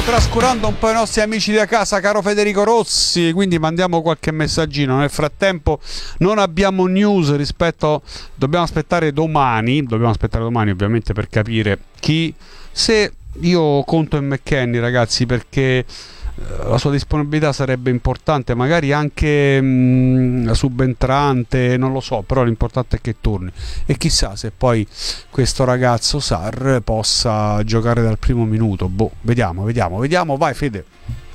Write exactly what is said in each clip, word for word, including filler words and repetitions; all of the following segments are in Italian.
trascurando un po' i nostri amici da casa, caro Federico Rossi, quindi mandiamo qualche messaggino. Nel frattempo non abbiamo news rispetto, dobbiamo aspettare domani, dobbiamo aspettare domani ovviamente per capire chi, se io conto in McKennie, ragazzi, perché la sua disponibilità sarebbe importante, magari anche mh, subentrante, non lo so, però l'importante è che torni, e chissà se poi questo ragazzo Sarr possa giocare dal primo minuto. Boh, vediamo, vediamo, vediamo, vai Fede.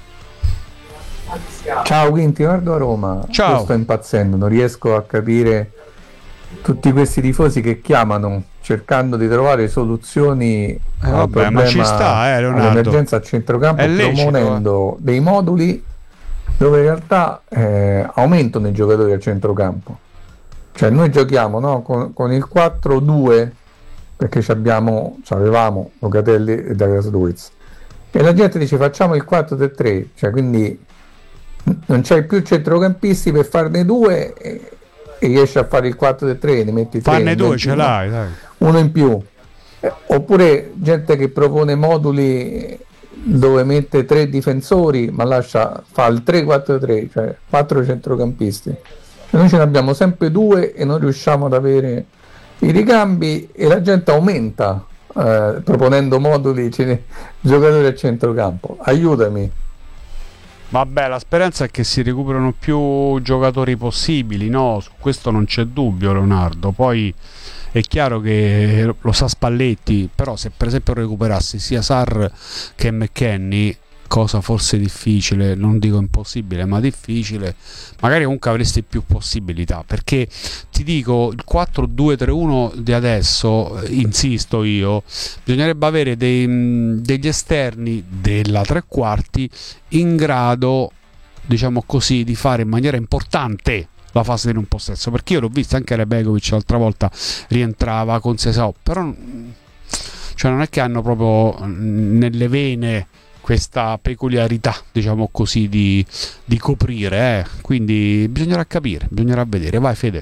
Ciao Quinti, guardo a Roma. Ciao. Io sto impazzendo, non riesco a capire tutti questi tifosi che chiamano cercando di trovare soluzioni Eh, al vabbè, problema, ma ci sta, eh, Leonardo. all'emergenza a centrocampo, È lecito, proponendo dei moduli dove in realtà eh, aumentano i giocatori al centrocampo. Cioè noi giochiamo, no, con, con il quattro due, perché ci abbiamo, ci avevamo Locatelli e Douglas Luiz, e la gente dice facciamo il quattro tre tre, cioè quindi non c'hai più centrocampisti per farne due e, e riesci a fare il quattro tre tre, ne metti tre, Farne due metti ce uno, l'hai, dai. uno in più. Eh, oppure gente che propone moduli dove mette tre difensori ma lascia, fa il tre quattro tre, cioè quattro centrocampisti. Noi ce ne abbiamo sempre due e non riusciamo ad avere i ricambi, e la gente aumenta eh, proponendo moduli ce- giocatori a centrocampo. Aiutami. Vabbè, la speranza è che si recuperano più giocatori possibili, no? Su questo non c'è dubbio, Leonardo. Poi è chiaro che lo sa Spalletti, però se per esempio recuperassi sia Sarr che McKennie, cosa forse difficile, non dico impossibile, ma difficile, magari comunque avresti più possibilità, perché ti dico, il quattro due tre uno di adesso, insisto io, bisognerebbe avere dei, degli esterni della tre quarti in grado, diciamo così, di fare in maniera importante la fase di un possesso, perché io l'ho vista anche Rebegovic l'altra volta, rientrava con Sesao, però cioè non è che hanno proprio nelle vene questa peculiarità, diciamo così, di, di coprire, eh. Quindi bisognerà capire, bisognerà vedere. Vai Fede.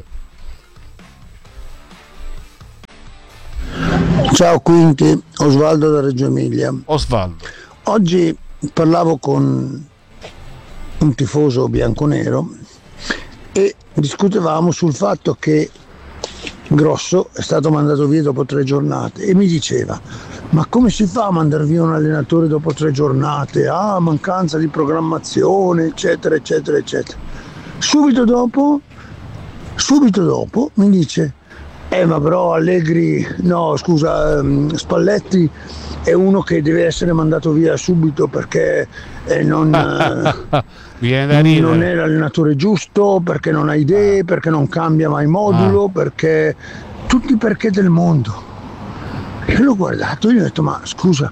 Ciao Quinti, Osvaldo da Reggio Emilia. Osvaldo. Oggi parlavo con un tifoso bianconero e discutevamo sul fatto che Grosso è stato mandato via dopo tre giornate e mi diceva: ma come si fa a mandare via un allenatore dopo tre giornate? Ah, mancanza di programmazione, eccetera, eccetera, eccetera. Subito dopo, subito dopo mi dice: eh, ma però Allegri, no, scusa, um, Spalletti è uno che deve essere mandato via subito perché eh, non, eh, Viene da non ridere. è l'allenatore giusto, perché non ha idee, perché non cambia mai modulo, Ah. perché tutti i perché del mondo. E l'ho guardato e gli ho detto: ma scusa,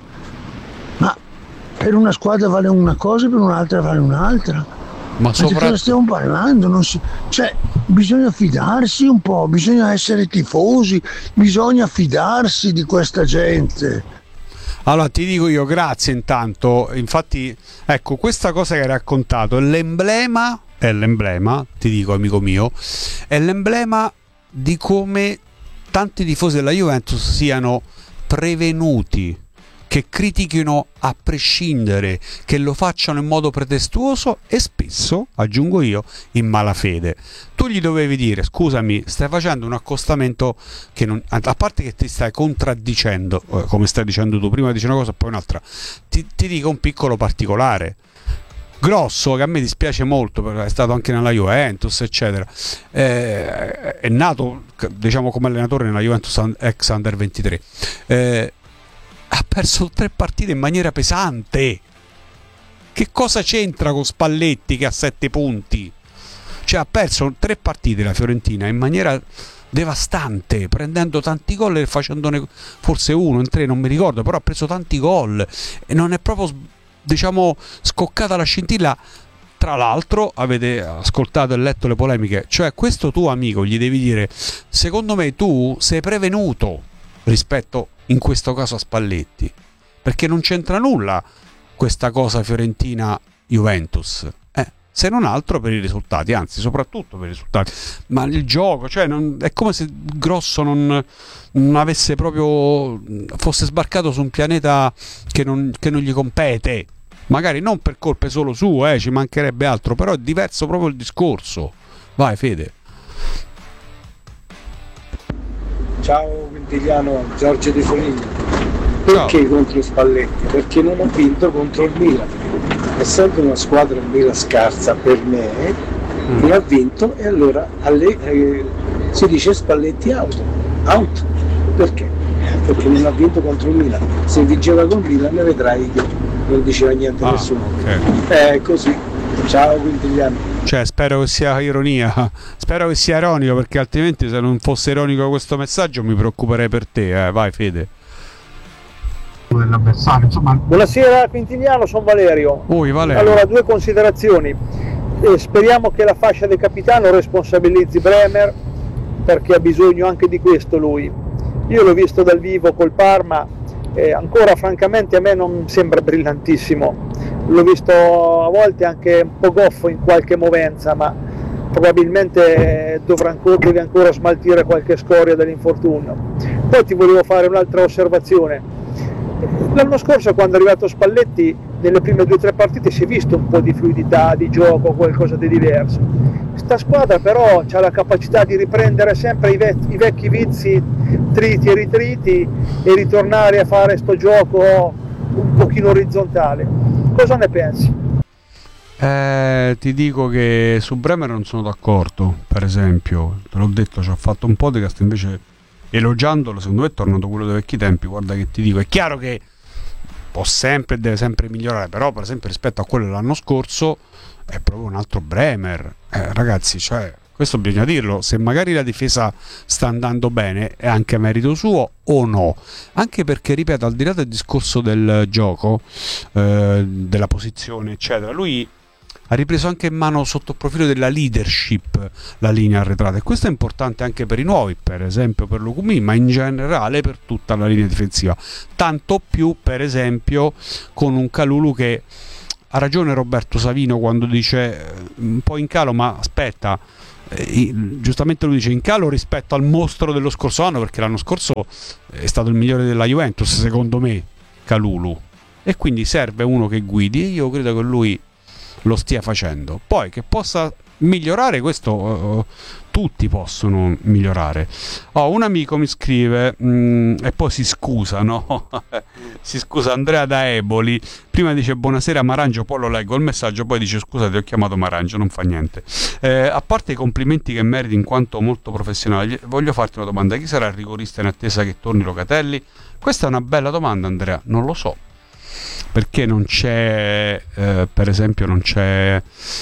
ma per una squadra vale una cosa e per un'altra vale un'altra? Ma Ma di cosa soprattutto stiamo parlando? Non si... Cioè, bisogna fidarsi un po', bisogna essere tifosi, bisogna fidarsi di questa gente. allora ti dico io, grazie intanto. Infatti, ecco, questa cosa che hai raccontato è l'emblema, è l'emblema, ti dico amico mio, è l'emblema di come tanti tifosi della Juventus siano prevenuti, che critichino a prescindere, che lo facciano in modo pretestuoso e spesso, aggiungo io, in malafede. Tu gli dovevi dire: scusami, stai facendo un accostamento che non, a parte che ti stai contraddicendo, come stai dicendo tu, prima dici una cosa e poi un'altra. Ti, ti dico un piccolo particolare. Grosso, che a me dispiace molto perché è stato anche nella Juventus eccetera, eh, è nato diciamo come allenatore nella Juventus ex Under ventitré, eh, ha perso tre partite in maniera pesante. Che cosa c'entra con Spalletti che ha sette punti? Cioè ha perso tre partite la Fiorentina in maniera devastante, prendendo tanti gol e facendone forse uno in tre, non mi ricordo, però ha preso tanti gol e non è proprio, diciamo, scoccata la scintilla. Tra l'altro avete ascoltato e letto le polemiche, cioè questo tuo amico gli devi dire: secondo me tu sei prevenuto rispetto in questo caso a Spalletti, perché non c'entra nulla questa cosa Fiorentina Juventus, eh, se non altro per i risultati, anzi soprattutto per i risultati, ma il gioco, cioè non, è come se Grosso non, non avesse proprio, fosse sbarcato su un pianeta che non, che non gli compete. magari non per colpe solo sue, eh, ci mancherebbe altro, però è diverso proprio il discorso. Vai Fede. Ciao Quintiliano, Giorgio De Foligno. Perché Ciao. Contro Spalletti? Perché non ha vinto contro il Milan. Essendo una squadra il Milan scarsa per me, mm. non ha vinto, e allora alle, eh, si dice Spalletti out. Out. Perché? Perché non ha vinto contro il Milan. Se vinceva con il Milan vedrai che non diceva niente a ah, nessuno. Okay. È così. Ciao Quintiliano. Cioè, spero che sia ironia, spero che sia ironico, perché altrimenti se non fosse ironico questo messaggio mi preoccuperei per te, eh. Vai Fede. Insomma. Buonasera Quintiliano, sono Valerio. Ui, Valerio. Allora, due considerazioni. Eh, speriamo che la fascia del capitano responsabilizzi Bremer, perché ha bisogno anche di questo lui. Io l'ho visto dal vivo col Parma, eh, ancora francamente a me non sembra brillantissimo. L'ho visto a volte anche un po' goffo in qualche movenza, ma probabilmente dovrà ancora, deve ancora smaltire qualche scoria dell'infortunio. Poi ti volevo fare un'altra osservazione. L'anno scorso, quando è arrivato Spalletti, nelle prime due o tre partite si è visto un po' di fluidità, di gioco, qualcosa di diverso. Sta squadra però ha la capacità di riprendere sempre i, ve- i vecchi vizi, triti e ritriti, e ritornare a fare sto gioco un pochino orizzontale. Cosa ne pensi? Eh, ti dico che su Bremer non sono d'accordo, per esempio, te l'ho detto, ci ho fatto un podcast, invece elogiandolo, secondo me è tornato quello dei vecchi tempi. Guarda che ti dico, è chiaro che può sempre, deve sempre migliorare, però per esempio rispetto a quello dell'anno scorso è proprio un altro Bremer, eh, ragazzi, cioè questo bisogna dirlo. Se magari la difesa sta andando bene è anche merito suo o no? Anche perché, ripeto, al di là del discorso del gioco, eh, della posizione eccetera, lui ha ripreso anche in mano sotto il profilo della leadership la linea arretrata, e questo è importante anche per i nuovi, per esempio per Lukumi, ma in generale per tutta la linea difensiva, tanto più per esempio con un Kalulu che ha ragione Roberto Savino quando dice un po' in calo, ma aspetta, eh, giustamente lui dice in calo rispetto al mostro dello scorso anno, perché l'anno scorso è stato il migliore della Juventus secondo me Kalulu, e quindi serve uno che guidi, e io credo che lui lo stia facendo. Poi che possa migliorare, questo uh, tutti possono migliorare. Oh, un amico mi scrive mh, e poi si scusa, no? Si scusa Andrea da Eboli, prima dice buonasera Marangio, poi lo leggo il messaggio, poi dice scusa ti ho chiamato Marangio, non fa niente. Eh, a parte i complimenti che meriti in quanto molto professionale, voglio farti una domanda: chi sarà il rigorista in attesa che torni Locatelli? Questa è una bella domanda, Andrea, non lo so, perché non c'è eh, per esempio non c'è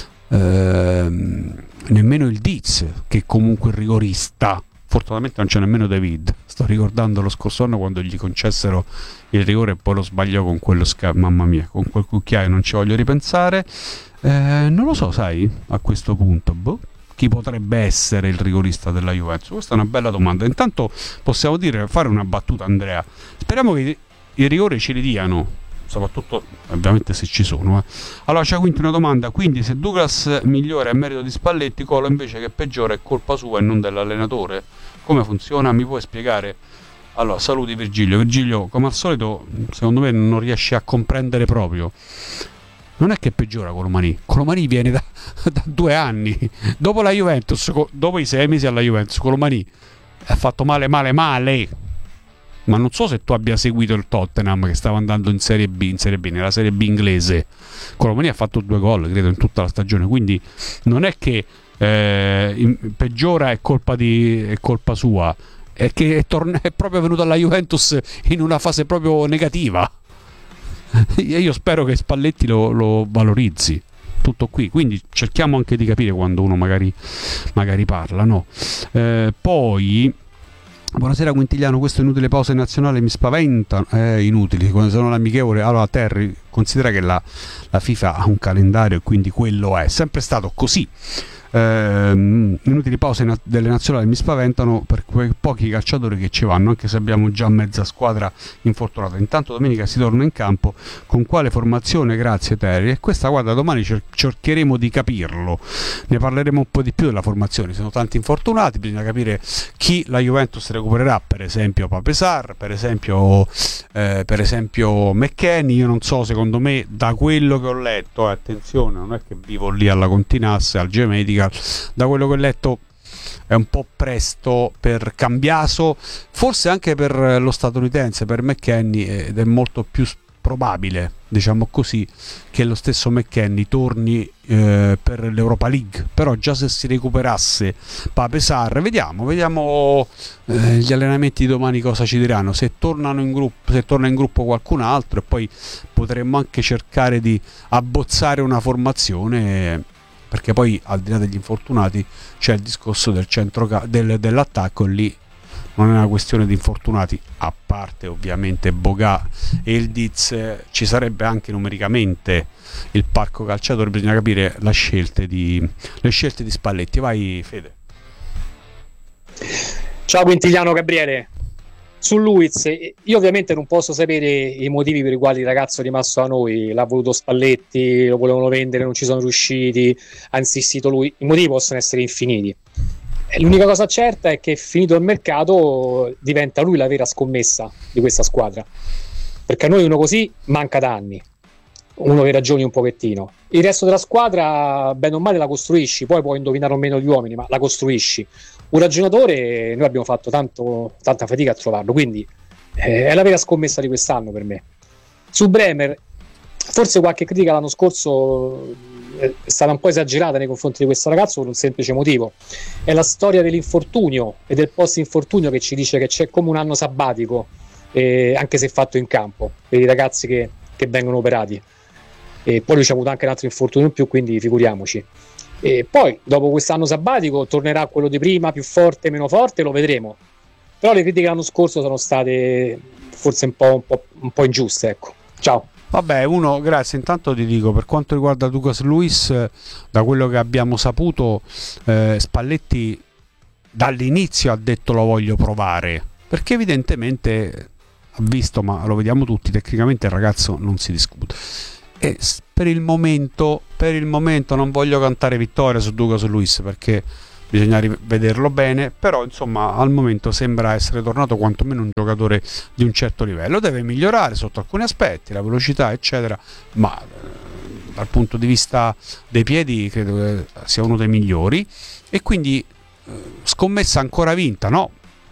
eh, nemmeno il Diz, che comunque è rigorista. Fortunatamente non c'è nemmeno David. Sto ricordando lo scorso anno quando gli concessero il rigore e poi lo sbagliò con quello sca- mamma mia, con quel cucchiaio, non ci voglio ripensare. Eh, non lo so, sai, a questo punto boh, chi potrebbe essere il rigorista della Juventus? Questa è una bella domanda. Intanto possiamo dire, fare una battuta, Andrea, speriamo che i rigori ce li diano, soprattutto ovviamente se ci sono, eh. Allora c'è quindi una domanda: quindi se Douglas migliore è merito di Spalletti, Colo invece che peggiore è colpa sua e non dell'allenatore? Come funziona? Mi puoi spiegare? Allora, saluti Virgilio. Virgilio, come al solito, secondo me non riesci a comprendere proprio. Non è che peggiora Colomani, Colomani viene da, da due anni, dopo la Juventus, dopo i sei mesi alla Juventus, Colomani ha fatto male male male. Ma non so se tu abbia seguito il Tottenham che stava andando in Serie B, in Serie B, nella Serie B inglese. Colomani ha fatto due gol, credo, in tutta la stagione, quindi non è che eh, in, peggiora è colpa, di, è colpa sua, è che è, torn- è proprio venuto alla Juventus in una fase proprio negativa. E io spero che Spalletti lo, lo valorizzi. Tutto qui, quindi cerchiamo anche di capire quando uno magari, magari parla, no? Eh, poi buonasera Quintiliano, questo inutile pause nazionale mi spaventa. Eh, inutili, quando sono l'amichevole. Allora Terry, considera che la, la FIFA ha un calendario e quindi quello è sempre stato così. ehm, inutili pause na- delle nazionali mi spaventano per quei pochi calciatori che ci vanno, anche se abbiamo già mezza squadra infortunata. Intanto domenica si torna in campo, con quale formazione? Grazie Terry. E questa, guarda, domani cer- cercheremo di capirlo, ne parleremo un po' di più della formazione. Sono tanti infortunati, bisogna capire chi la Juventus recupererà, per esempio Pape Sarr, per esempio eh, per esempio McKennie. Io non so, secondo me, da quello che ho letto, eh, attenzione, non è che vivo lì alla Continasse, al G-Medical, da quello che ho letto è un po' presto per Cambiaso, forse anche per lo statunitense, per McKennie, ed è molto più probabile, diciamo così, che lo stesso McKennie torni eh, per l'Europa League. Però già se si recuperasse Pape Sarr, vediamo vediamo eh, gli allenamenti di domani cosa ci diranno, se tornano in gruppo, se torna in gruppo qualcun altro, e poi potremmo anche cercare di abbozzare una formazione, perché poi al di là degli infortunati c'è il discorso del centro del, dell'attacco. Lì non è una questione di infortunati, a parte ovviamente Boga e il Diz, ci sarebbe anche numericamente il parco calciatori. Bisogna capire la scelte di, le scelte di Spalletti. Vai Fede. Ciao Quintiliano, Gabriele. Su Luiz, io ovviamente non posso sapere i motivi per i quali il ragazzo è rimasto da noi, l'ha voluto Spalletti, lo volevano vendere, non ci sono riusciti, ha insistito lui, i motivi possono essere infiniti. L'unica cosa certa è che finito il mercato diventa lui la vera scommessa di questa squadra, perché a noi uno così manca da anni, uno che ragioni un pochettino. Il resto della squadra, bene o male, la costruisci, poi puoi indovinare o meno gli uomini, ma la costruisci. Un ragionatore noi abbiamo fatto tanto, tanta fatica a trovarlo, quindi eh, è la vera scommessa di quest'anno per me. Su Bremer, forse qualche critica l'anno scorso è stata un po' esagerata nei confronti di questo ragazzo per un semplice motivo: è la storia dell'infortunio e del post infortunio che ci dice che c'è come un anno sabbatico, eh, anche se fatto in campo, per i ragazzi che, che vengono operati. E poi lui ci ha avuto anche un altro infortunio in più, quindi figuriamoci. E poi dopo quest'anno sabbatico tornerà quello di prima, più forte, meno forte, lo vedremo. Però le critiche l'anno scorso sono state forse un po', un po', un po' ingiuste, ecco. Ciao. Vabbè, uno, grazie. Intanto ti dico, per quanto riguarda Douglas Luiz, da quello che abbiamo saputo, eh, Spalletti dall'inizio ha detto lo voglio provare, perché evidentemente ha visto, ma lo vediamo tutti, tecnicamente il ragazzo non si discute. E per il momento, per il momento non voglio cantare vittoria su Douglas Luiz, perché bisogna rivederlo bene, però insomma al momento sembra essere tornato quantomeno un giocatore di un certo livello. Deve migliorare sotto alcuni aspetti, la velocità eccetera, ma eh, dal punto di vista dei piedi credo che sia uno dei migliori, e quindi eh, scommessa ancora vinta, no?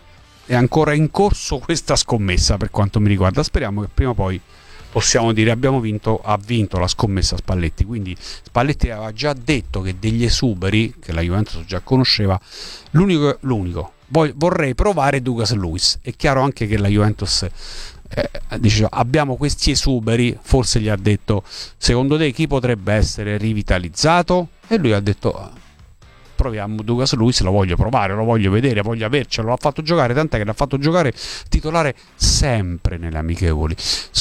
È ancora in corso questa scommessa per quanto mi riguarda. Speriamo che prima o poi possiamo dire abbiamo vinto, ha vinto la scommessa Spalletti. Quindi Spalletti aveva già detto che degli esuberi che la Juventus già conosceva, l'unico, l'unico vorrei provare Douglas Luiz. È chiaro anche che la Juventus eh, diceva abbiamo questi esuberi, forse gli ha detto secondo te chi potrebbe essere rivitalizzato, e lui ha detto proviamo Douglas Luiz, lo voglio provare, lo voglio vedere, voglio avercelo. L'ha fatto giocare, tant'è che l'ha fatto giocare titolare sempre nelle amichevoli.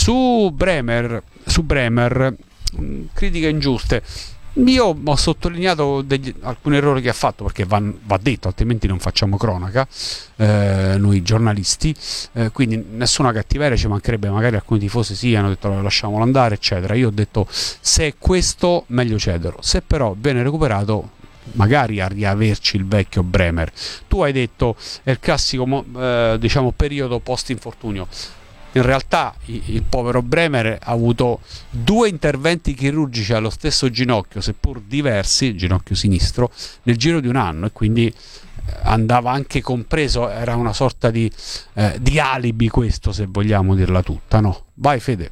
Su Bremer, su Bremer mh, critiche ingiuste. Io ho sottolineato degli, alcuni errori che ha fatto, perché va, va detto, altrimenti non facciamo cronaca eh, noi giornalisti, eh, quindi nessuna cattiveria, ci mancherebbe, magari alcuni tifosi sì hanno detto lasciamolo andare eccetera. Io ho detto se è questo meglio cederlo, se però viene recuperato magari a riaverci il vecchio Bremer. Tu hai detto è il classico eh, diciamo periodo post infortunio. In realtà il, il povero Bremer ha avuto due interventi chirurgici allo stesso ginocchio, seppur diversi, ginocchio sinistro, nel giro di un anno, e quindi andava anche compreso, era una sorta di, eh, di alibi questo, se vogliamo dirla tutta, no? Vai Fede.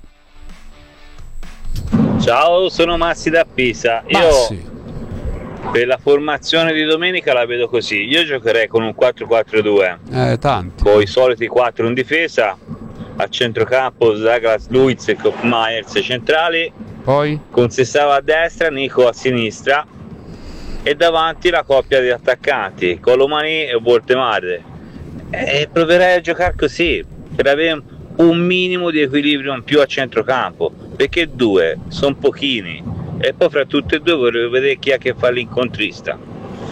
Ciao, sono Massi da Pisa. Massi. Io per la formazione di domenica la vedo così: io giocherei con un quattro quattro due, eh, tanti. con i soliti quattro in difesa, a centrocampo Douglas Luiz e Kopp Meiners centrali, poi con Sestava a destra, Nico a sinistra, e davanti la coppia di attaccanti Colomani e Voltemade. E proverei a giocare così per avere un minimo di equilibrio in più a centrocampo, perché due sono pochini, e poi fra tutte e due vorrei vedere chi è che fa l'incontrista.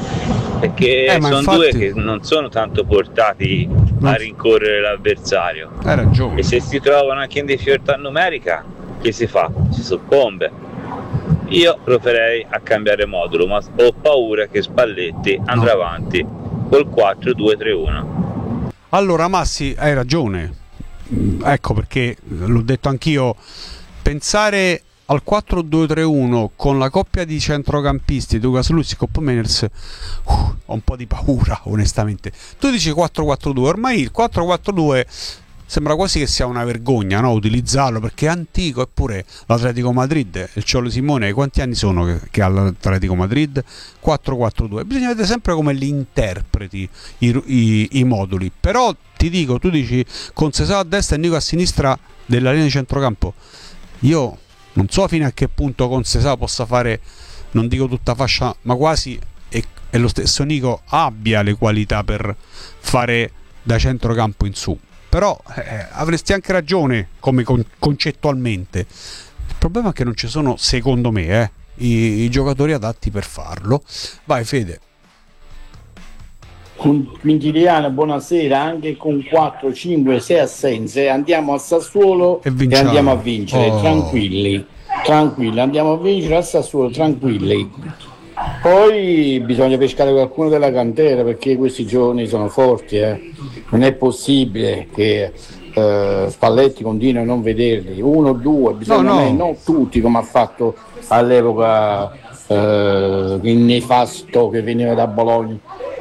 perché Eh, ma sono infatti- due che non sono tanto portati a rincorrere l'avversario, Hai ragione. e se si trovano anche in difficoltà numerica, che si fa? Si soccombe. Io proverei a cambiare modulo, ma ho paura che Spalletti andrà No. avanti col quattro due tre uno. Allora Massi, hai ragione. Mm, Ecco perché l'ho detto anch'io, pensare al quattro due tre uno con la coppia di centrocampisti Douglas Luiz e Cop Meiners, uh, ho un po' di paura onestamente. Tu dici quattro quattro due, ormai il quattro quattro due sembra quasi che sia una vergogna, no? Utilizzarlo perché è antico, eppure l'Atletico Madrid, il Cholo Simone, quanti anni sono che, che ha l'Atletico Madrid? quattro quattro due. Bisogna vedere sempre come li interpreti i, i, i moduli. Però ti dico, tu dici con Sesao a destra e Nico a sinistra della linea di centrocampo. Io non so fino a che punto con Sesao possa fare, non dico tutta fascia, ma quasi, e, e lo stesso Nico abbia le qualità per fare da centrocampo in su. Però eh, avresti anche ragione come con- concettualmente. Il problema è che non ci sono, secondo me, eh, i, i giocatori adatti per farlo. Vai Fede. Quintiliano, buonasera. Anche con quattro, cinque, sei assenze andiamo a Sassuolo E e, vinciamo. andiamo a vincere, Oh. tranquilli, tranquilli, andiamo a vincere a Sassuolo, tranquilli. Poi bisogna pescare qualcuno della cantera, perché questi giovani sono forti, eh. Non è possibile che eh, Spalletti continui a non vederli, uno o due, bisogna No, no. me- non tutti come ha fatto all'epoca eh, il nefasto che veniva da Bologna,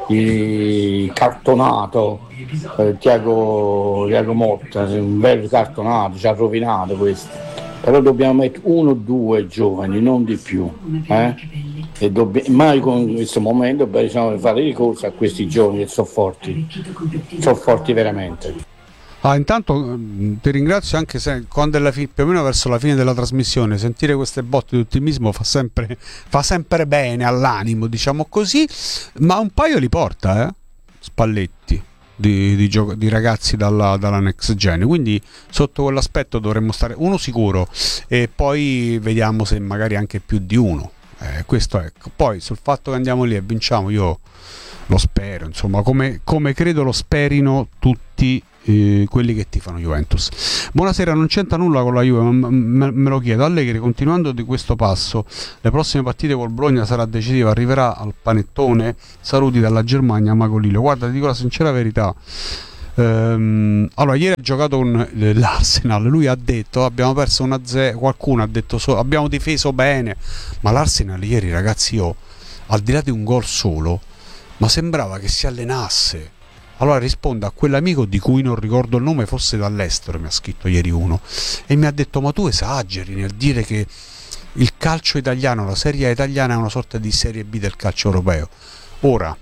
il cartonato, eh, Tiago, Tiago Motta, un bel cartonato, ci ha rovinato questo. Però dobbiamo mettere uno o due giovani, non di più, eh? E dobb- mai con questo momento bisogna fare ricorso a questi giovani che sono forti, sono forti veramente. Ah, intanto mh, ti ringrazio, anche se quando è la fi- più o meno verso la fine della trasmissione, sentire queste botte di ottimismo fa sempre, fa sempre bene all'animo, diciamo così, ma un paio li porta, eh? Spalletti, di, di, gio- di ragazzi dalla, dalla Next Gen, quindi sotto quell'aspetto dovremmo stare uno sicuro, e poi vediamo se magari anche più di uno. Eh, questo ecco. Poi sul fatto che andiamo lì e vinciamo, io lo spero, insomma, come, come credo lo sperino tutti eh, quelli che tifano Juventus. Buonasera, non c'entra nulla con la Juve, ma me, me lo chiedo. Allegri, continuando di questo passo, le prossime partite col Bologna sarà decisiva, arriverà al panettone? Saluti dalla Germania, Magolilo. Guarda, ti dico la sincera verità. Ehm, allora, ieri ha giocato con l'Arsenal, lui ha detto abbiamo perso uno a zero, qualcuno ha detto so, abbiamo difeso bene, ma l'Arsenal ieri, ragazzi, io al di là di un gol solo, ma sembrava che si allenasse. Allora rispondo a quell'amico di cui non ricordo il nome, forse dall'estero mi ha scritto ieri uno, e mi ha detto ma tu esageri nel dire che il calcio italiano, la Serie A italiana è una sorta di Serie B del calcio europeo. Ora,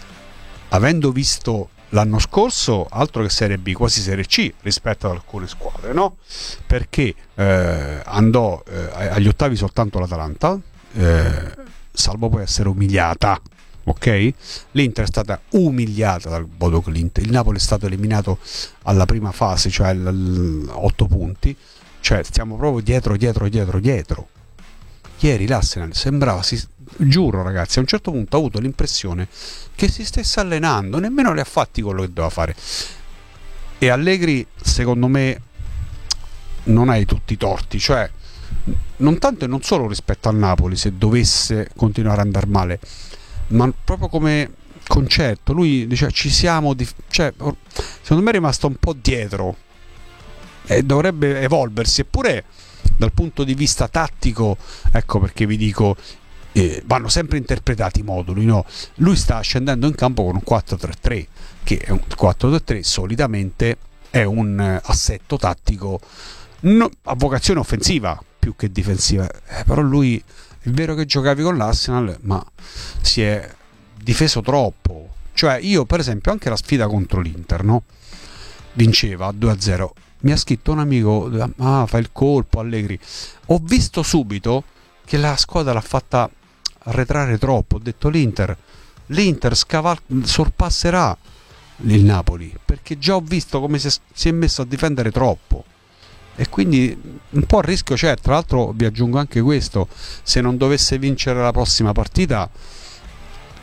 avendo visto l'anno scorso, altro che Serie B, quasi Serie C rispetto ad alcune squadre, no? Perché eh, andò eh, agli ottavi soltanto l'Atalanta, eh, salvo poi essere umiliata, ok? L'Inter è stata umiliata dal Bodo Glimt, il Napoli è stato eliminato alla prima fase, cioè otto punti, cioè stiamo proprio dietro, dietro, dietro, dietro. Ieri l'Arsenal sembrava, si, giuro ragazzi, a un certo punto ho avuto l'impressione che si stesse allenando, nemmeno le ha fatti quello che doveva fare. E Allegri, secondo me, non hai tutti i torti, cioè non tanto e non solo rispetto al Napoli, se dovesse continuare ad andare male, ma proprio come concetto. Lui dice ci siamo, di, cioè, secondo me è rimasto un po' dietro e dovrebbe evolversi, eppure dal punto di vista tattico, ecco perché vi dico, eh, vanno sempre interpretati i moduli, no? Lui sta scendendo in campo con un quattro tre tre, che è un quattro tre tre solitamente è un eh, assetto tattico no, a vocazione offensiva più che difensiva, eh, però lui è vero che giocavi con l'Arsenal, ma si è difeso troppo. Cioè io per esempio anche la sfida contro l'Inter, no? Vinceva due a zero, mi ha scritto un amico, ah fa il colpo Allegri, ho visto subito che la squadra l'ha fatta arretrare troppo, ho detto l'Inter l'Inter scaval- sorpasserà il Napoli, perché già ho visto come si è, si è messo a difendere troppo, e quindi un po' a rischio c'è. Tra l'altro vi aggiungo anche questo: se non dovesse vincere la prossima partita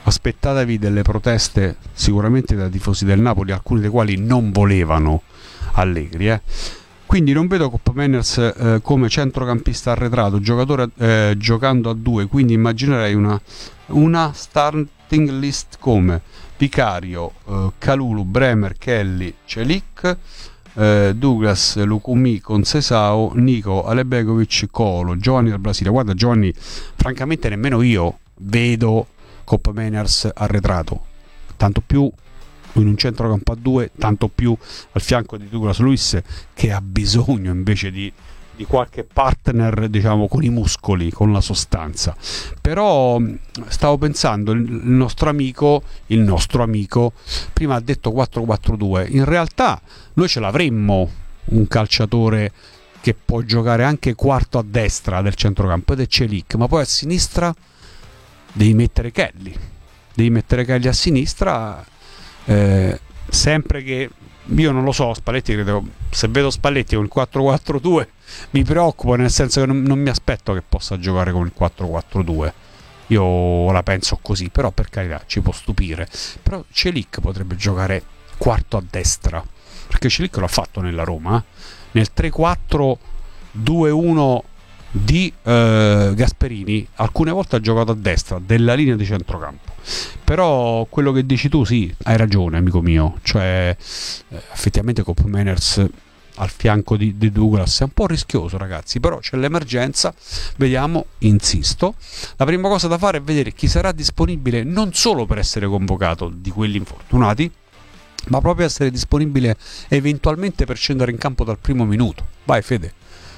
aspettatevi delle proteste sicuramente dai tifosi del Napoli, alcuni dei quali non volevano Allegri, eh. Quindi non vedo Kopp Meiners eh, come centrocampista arretrato, giocatore eh, giocando a due, quindi immaginerei una, una starting list come Vicario, eh, Kalulu, Bremer, Kelly, Celik, eh, Douglas, Lukumi, Concesao, Nico, Alebegovic, Colo, Giovanni del Brasile. Guarda Giovanni, francamente nemmeno io vedo Kopp Meiners arretrato, tanto più in un centrocampo a due, tanto più al fianco di Douglas Luiz, che ha bisogno invece di, di qualche partner, diciamo, con i muscoli, con la sostanza. Però stavo pensando, il nostro amico il nostro amico prima ha detto quattro quattro due, in realtà noi ce l'avremmo un calciatore che può giocare anche quarto a destra del centrocampo, ed è Celik, ma poi a sinistra devi mettere Kelly devi mettere Kelly a sinistra. Eh, sempre che io non lo so, Spalletti credo, se vedo Spalletti con il quattro quattro due mi preoccupo, nel senso che non, non mi aspetto che possa giocare con il quattro quattro due, io la penso così, però per carità ci può stupire. Però Celik potrebbe giocare quarto a destra, perché Celik l'ha fatto nella Roma, eh? Nel tre quattro due uno di eh, Gasperini alcune volte ha giocato a destra della linea di centrocampo. Però quello che dici tu, sì, hai ragione amico mio, cioè eh, effettivamente Kopp Meiners al fianco di, di Douglas è un po' rischioso, ragazzi, però c'è l'emergenza, vediamo, insisto. La prima cosa da fare è vedere chi sarà disponibile, non solo per essere convocato di quelli infortunati, ma proprio essere disponibile eventualmente per scendere in campo dal primo minuto. Vai Fede.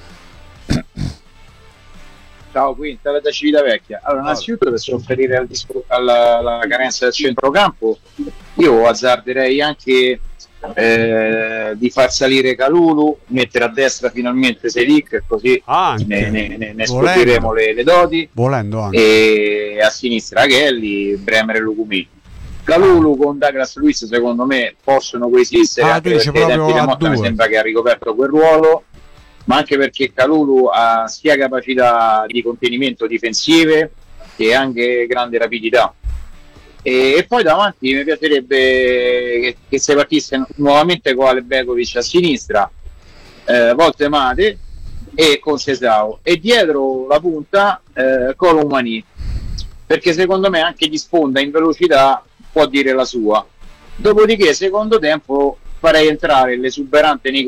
Ciao Quinta da Civitavecchia. Allora, innanzitutto per sopperire al dispo- alla, alla carenza del centrocampo, io azzarderei anche eh, di far salire Kalulu, mettere a destra finalmente Celik, così anche, ne, ne, ne, ne scopriremo le, le doti, volendo anche. E a sinistra Kelly, Bremer e Lukumi. Kalulu con Douglas Luiz secondo me possono coesistere, ah, anche perché ai tempi di Motta mi sembra che ha ricoperto quel ruolo, ma anche perché Kalulu ha sia capacità di contenimento difensive che anche grande rapidità. E, e poi davanti mi piacerebbe che, che si partisse nuovamente con Alebegovic a sinistra, eh, Voltemade e con Sesao, e dietro la punta eh, Colomani, perché secondo me anche di sponda in velocità può dire la sua. Dopodiché secondo tempo farei entrare l'esuberante Nico